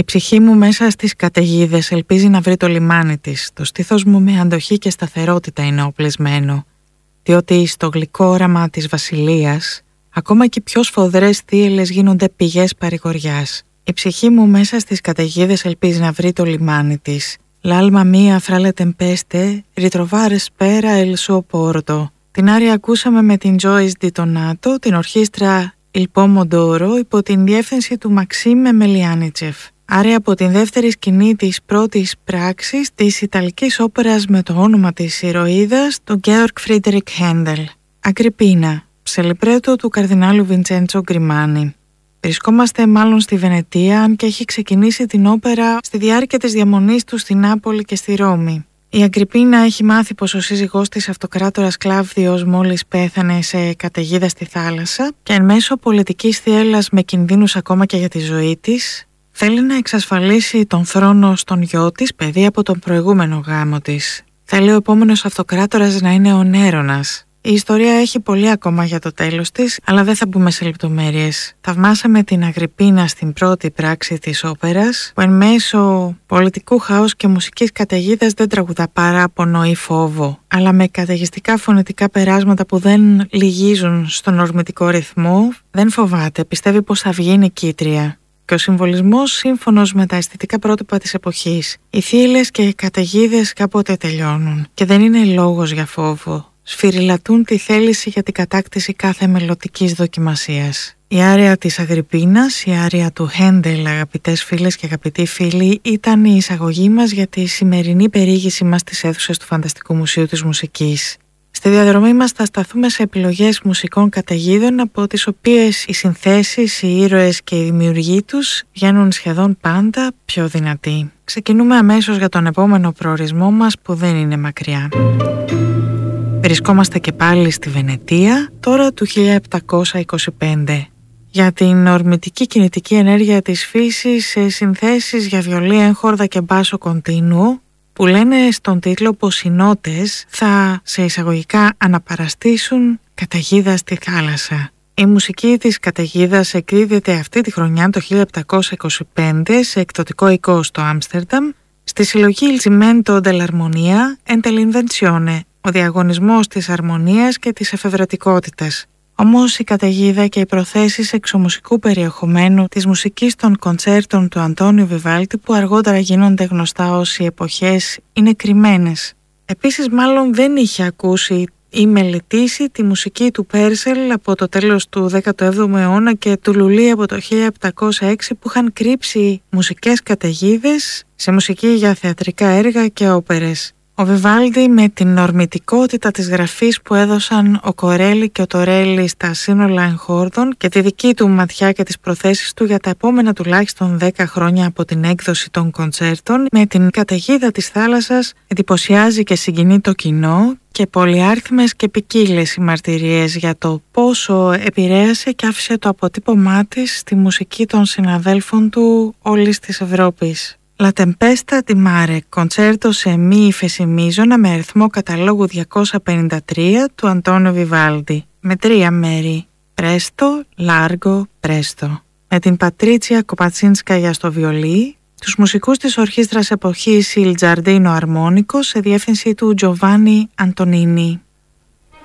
ψυχή μου μέσα στις καταιγίδες ελπίζει να βρει το λιμάνι της. Το στήθος μου με αντοχή και σταθερότητα είναι οπλισμένο. Διότι στο γλυκό όραμα της βασιλείας, ακόμα και οι πιο σφοδρές θύελλες γίνονται πηγές παρηγοριάς. Η ψυχή μου μέσα στις καταιγίδες ελπίζει να βρει το λιμάνι της. L'alma mia fra le tempeste ritrovare spera il suo porto. Την άρια ακούσαμε με την Joyce Di Donato, την ορχήστρα Il Pomodoro υπό την διεύθυνση του Μαξίμ Μελιάνιτσεφ. Άρια από την δεύτερη σκηνή της πρώτης πράξης της Ιταλικής όπερας με το όνομα της ηρωίδας του Georg Friedrich Händel. Αγριπίνα, ψελιπρέτο του καρδινάλου Βιντσέντσο Γκριμάνι. Βρισκόμαστε μάλλον στη Βενετία, αν και έχει ξεκινήσει την όπερα στη διάρκεια της διαμονής του στη Νάπολη και στη Ρώμη. Η Αγριπίνα έχει μάθει πως ο σύζυγός της αυτοκράτορας Κλάβδιος μόλις πέθανε σε καταιγίδα στη θάλασσα και εν μέσω πολιτικής θύελλας με κινδύνους ακόμα και για τη ζωή της, θέλει να εξασφαλίσει τον θρόνο στον γιο της, παιδί από τον προηγούμενο γάμο της. Θέλει ο επόμενος αυτοκράτορας να είναι ο Νέρονας. Η ιστορία έχει πολύ ακόμα για το τέλος της, αλλά δεν θα μπούμε σε λεπτομέρειες. Θαυμάσαμε την Αγριπίνα στην πρώτη πράξη της όπερας, που εν μέσω πολιτικού χαός και μουσικής καταιγίδας δεν τραγουδά παράπονο ή φόβο, αλλά με καταιγιστικά φωνητικά περάσματα που δεν λυγίζουν στον ορμητικό ρυθμό, δεν φοβάται, πιστεύει πως θα βγει νικήτρια. Και ο συμβολισμός σύμφωνος με τα αισθητικά πρότυπα της εποχής. Οι θύελλες και οι καταιγίδες κάποτε τελειώνουν και δεν είναι λόγος για φόβο. Σφυριλατούν τη θέληση για την κατάκτηση κάθε μελλοντικής δοκιμασίας. Η άρια της Αγριπίνας, η άρια του Χέντελ, αγαπητές φίλες και αγαπητοί φίλοι, ήταν η εισαγωγή μας για τη σημερινή περιήγηση μας στις αίθουσες του Φανταστικού Μουσείου της Μουσικής. Στη διαδρομή μας θα σταθούμε σε επιλογές μουσικών καταιγίδων, από τις οποίες οι συνθέσεις, οι ήρωες και οι δημιουργοί τους βγαίνουν σχεδόν πάντα πιο δυνατοί. Ξεκινούμε αμέσως για τον επόμενο προορισμό μας που δεν είναι μακριά. Βρισκόμαστε και πάλι στη Βενετία, τώρα του 1725. Για την ορμητική κινητική ενέργεια της φύσης σε συνθέσεις για βιολί, έγχορδα και μπάσο κοντίνουο, που λένε στον τίτλο πως οι νότες θα σε εισαγωγικά αναπαραστήσουν καταιγίδα στη θάλασσα. Η μουσική της καταιγίδας εκδίδεται αυτή τη χρονιά το 1725 σε εκδοτικό οικό στο Άμστερνταμ, στη συλλογή Il Cimento dell'Armonia e dell'Invenzione, ο διαγωνισμός της αρμονίας και της εφευρετικότητας. Όμως η καταιγίδα και οι προθέσεις εξωμουσικού περιεχομένου της μουσικής των κοντσέρτων του Αντώνιο Βιβάλτη, που αργότερα γίνονται γνωστά ως οι εποχές, είναι κρυμμένες. Επίσης μάλλον δεν είχε ακούσει ή μελετήσει τη μουσική του Πέρσελ από το τέλος του 17ου αιώνα και του Λουλί από το 1706, που είχαν κρύψει μουσικές καταιγίδες σε μουσική για θεατρικά έργα και όπερες. Ο Βιβάλντι, με την ορμητικότητα της γραφής που έδωσαν ο Κορέλι και ο Τορέλι στα σύνολα εγχόρδων και τη δική του ματιά και τις προθέσεις του για τα επόμενα τουλάχιστον 10 χρόνια από την έκδοση των κοντσέρτων, με την καταιγίδα της θάλασσας εντυπωσιάζει και συγκινεί το κοινό, και πολυάριθμες και ποικίλες οι μαρτυρίες για το πόσο επηρέασε και άφησε το αποτύπωμά της στη μουσική των συναδέλφων του όλης της Ευρώπης. La Tempesta di Mare, κοντσέρτο σε μη ύφεση-μείζωνα με αριθμό καταλόγου 253 του Αντώνιο Βιβάλντι, με 3 μέρη, Presto, Largo, Presto, με την Πατρίτσια Κοπατσίνσκαγια στο βιολί, τους μουσικούς της ορχήστρας εποχής Il Giardino Armonico σε διεύθυνση του Τζοβάνι Αντωνίνι.